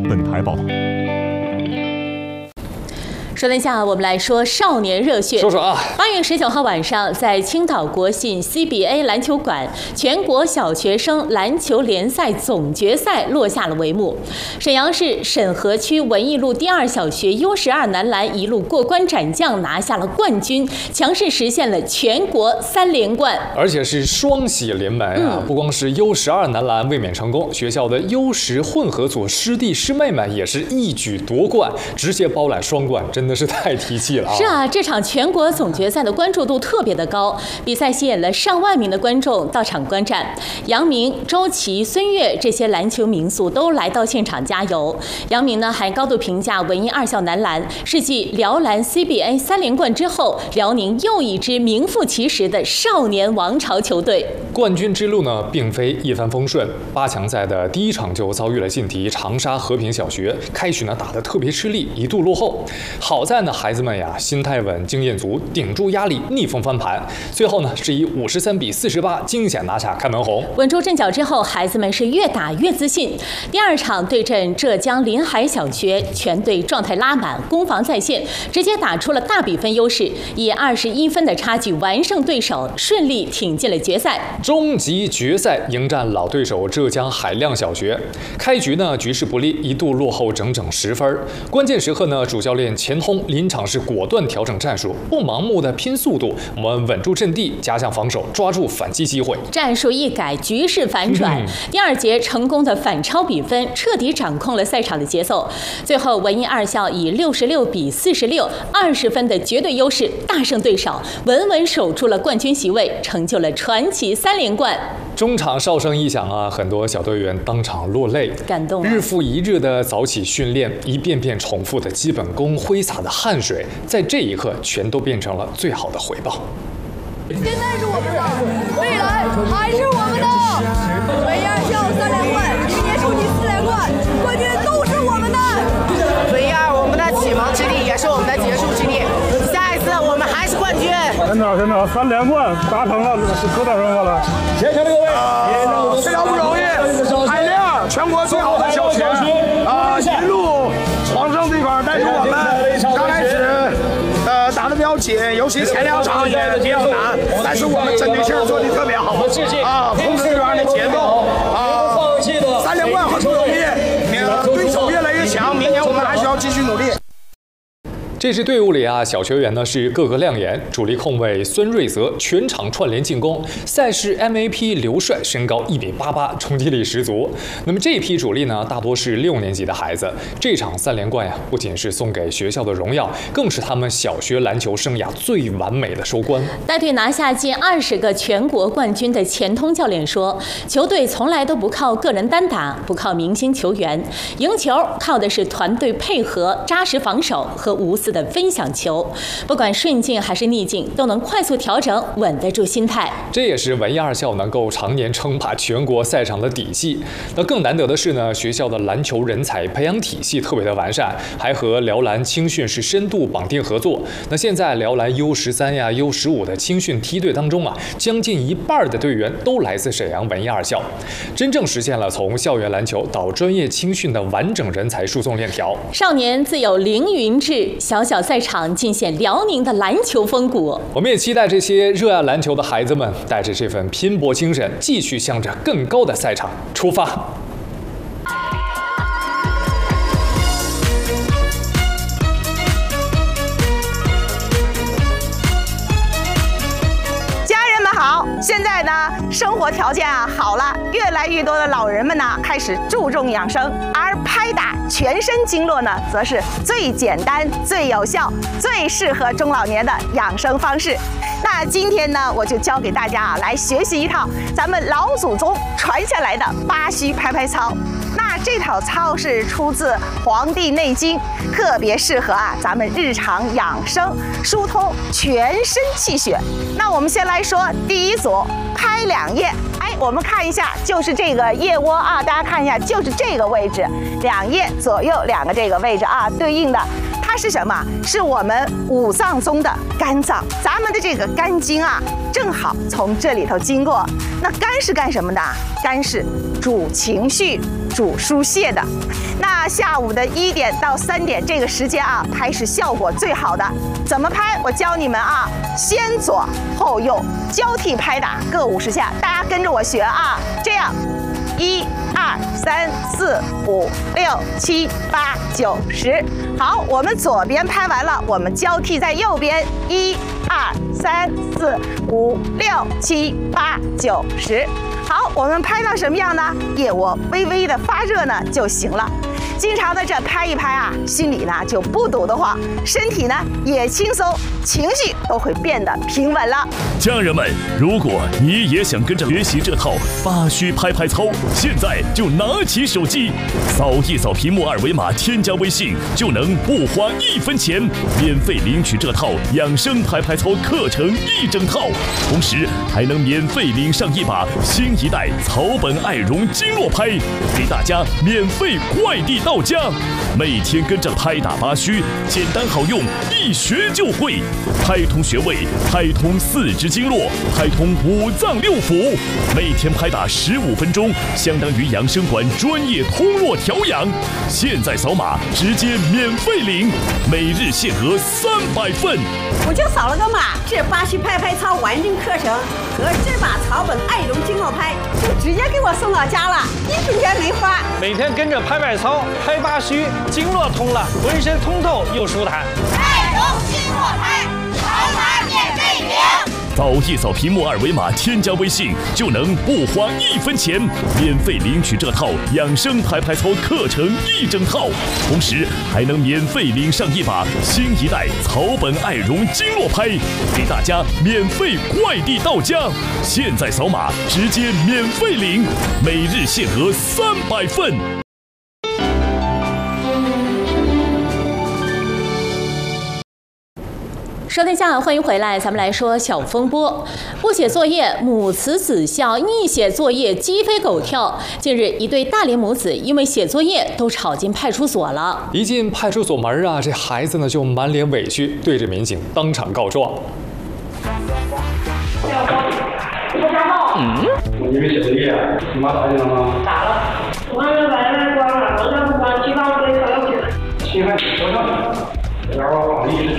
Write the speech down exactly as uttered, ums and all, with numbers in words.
本台报道。 说了一下，我们来说少年热血。 说说啊， 八月十九号晚上，在青岛国信 C B A 篮球馆，全国小学生篮球联赛总决赛落下了帷幕。沈阳市沈河区文艺路第二小学 U 十二男篮一路过关斩将，拿下了冠军，强势实现了全国三连冠， 而且是双喜临门啊！嗯、不光是 U 十二男篮卫冕成功，学校的 U 十混合组师弟师妹们也是一举夺冠，直接包揽双冠，真。真的是太提气了啊！ 是啊，这场全国总决赛的关注度特别的高，比赛吸引了上万名的观众到场观战。杨明、周琦、孙悦这些篮球名宿都来到现场加油。杨明呢还高度评价文艺二校男篮是继辽篮 C B A 三连冠之后，辽宁又一支名副其实的少年王朝球队。 冠军之路呢并非一帆风顺，八强赛的第一场就遭遇了劲敌长沙和平小学，开局呢打得特别吃力，一度落后。好在呢，孩子们呀，心态稳，经验足，顶住压力，逆风翻盘。最后呢，是以五十三比四十八惊险拿下开门红。 稳住阵脚之后，孩子们是越打越自信。第二场对阵浙江临海小学，全队状态拉满，攻防在线，直接打出了大比分优势，以二十一分的差距完胜对手，顺利挺进了决赛。 终极决赛迎战老对手浙江海亮小学。开局呢，局势不利，一度落后整整十分。关键时刻呢，主教练钱轰临场是果断调整战术，不盲目的拼速度，我们稳住阵地，加强防守，抓住反击机会。 战术一改，局势反转。嗯、第二节成功的反超比分，彻底掌控了赛场的节奏。最后，文艺二校以六十六比四十六，二十分的绝对优势大胜对手，稳稳守住了冠军席位，成就了传奇三连冠。 中场哨声一响啊，很多小队员当场落泪， 感动、啊。 日复一日的早起训练，一遍遍重复的基本功，挥洒的汗水，在这一刻全都变成了最好的回报。 现在是我们的，未来还是我们的。文艺二校三连冠，明年收集四连冠，冠军都是我们的。 文艺二，我们的启蒙之地，也是我们的结束之地。下一次我们还是冠军。 真的，真的，三连冠达成了，是可打胜了。 谢谢各位，呃、非常不容易。海亮，全国最好的小学啊，一路皇上这块带着我们，刚开始呃打得比较紧，尤其前两场也比较难，但是我们针对性做的特别好啊，控制这样的节奏啊，三连冠很不容易，对手越来越强，明年我们还需要继续努力。 这支队伍里啊，小球员呢是个个亮眼，主力控卫孙瑞泽全场串联进攻，赛事 M V P 刘帅身高一米八八，冲击力十足。那么这批主力呢，大多是六年级的孩子。这场三连冠呀，不仅是送给学校的荣耀，更是他们小学篮球生涯最完美的收官。 带队拿下近二十个全国冠军的钱通教练说，球队从来都不靠个人单打，不靠明星球员，赢球靠的是团队配合、扎实防守和无私的分享球，不管顺境还是逆境，都能快速调整，稳得住心态。 这也是文艺二校能够常年称霸全国赛场的底气。那更难得的是呢，学校的篮球人才培养体系特别的完善，还和辽篮青训是深度绑定合作。那现在辽篮 U 十三 呀 U 十五的青训梯队当中啊，将近一半的队员都来自沈阳文艺二校，真正实现了从校园篮球到专业青训的完整人才输送链条。 少年自有凌云志，小小赛场尽显辽宁的篮球风骨。 我们也期待这些热爱篮球的孩子们带着这份拼搏精神，继续向着更高的赛场出发。 现在呢，生活条件啊好了，越来越多的老人们呢开始注重养生，而拍打全身经络呢，则是最简单、最有效、最适合中老年的养生方式。那今天呢，我就教给大家啊，来学习一套咱们老祖宗传下来的巴西拍拍操。那这套操是出自《黄帝内经》，特别适合啊咱们日常养生，疏通全身气血。那我们先来说第一组，拍两叶。哎，我们看一下，就是这个腋窝啊，大家看一下，就是这个位置，两叶左右两个这个位置啊，对应的。它是什么？是我们五脏中的肝脏。咱们的这个肝经啊，正好从这里头经过。那肝是干什么的？肝是主情绪、主疏泄的。那下午的一点到三点这个时间啊，拍是效果最好的。怎么拍？我教你们啊，先左后右交替拍打，各五十下，大家跟着我学啊，这样。一二三四五六七八九十，好，我们左边拍完了，我们交替在右边，一二三四五六七八九十。好，我们拍到什么样呢？腋窝微微的发热呢就行了。经常的这拍一拍啊，心里呢就不堵得慌，身体呢也轻松，情绪都会变得平稳了。 家人们，如果你也想跟着学习这套八虚拍拍操，现在就拿起手机，扫一扫屏幕二维码，添加微信，就能不花一分钱，免费领取这套养生拍拍操课程一整套，同时还能免费领上一把新一代草本爱绒经络拍，给大家免费快递到家。每天跟着拍打八虚，简单好用，一学就会，拍通穴位，拍通四肢经络，拍通五脏六腑。每天拍打十五分钟，相当于养生馆专业通络调养。现在扫码直接免费领，每日限额三百份。 我就扫了个码，这八虚拍拍操完整课程和这把草本爱绒经络拍就直接给我送到家了，一分钱没花。 每天跟着拍拍操，拍八虚，经络通了，浑身通透又舒坦。 爱绒经络拍，扫码免费领。 扫一扫屏幕二维码，添加微信，就能不花一分钱，免费领取这套养生拍拍操课程一整套，同时还能免费领上一把新一代草本爱绒经络拍，给大家免费快递到家。现在扫码直接免费领，每日限额三百份。 收听下，欢迎回来，咱们来说小风波。不写作业，母慈子孝；逆写作业，鸡飞狗跳。近日，一对大连母子因为写作业都吵进派出所了。 一进派出所门啊，这孩子呢就满脸委屈，对着民警当场告状。 嗯，因为写作业，你妈打你了吗？ 打了，我把外卖关了，我让不关，去把我给敲了去了。 侵害你肖像权，然后法律是